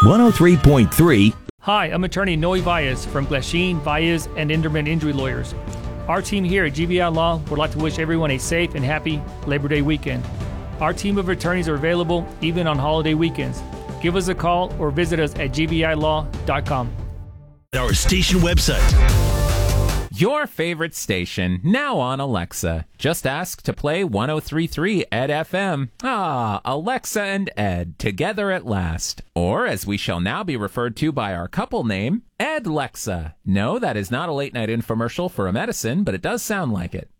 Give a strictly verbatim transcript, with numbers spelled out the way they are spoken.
one oh three point three. Hi, I'm attorney Noe Valles from Glasheen, Valles, and Inderman Injury Lawyers. Our team here at G B I Law would like to wish everyone a safe and happy Labor Day weekend. Our team of attorneys are available even on holiday weekends. Give us a call or visit us at g b i law dot com. Our station website. Your favorite station, now on Alexa. Just ask to play one oh three point three Ed F M. Ah, Alexa and Ed, together at last. Or, as we shall now be referred to by our couple name, Ed Lexa. No, that is not a late-night infomercial for a medicine, but it does sound like it.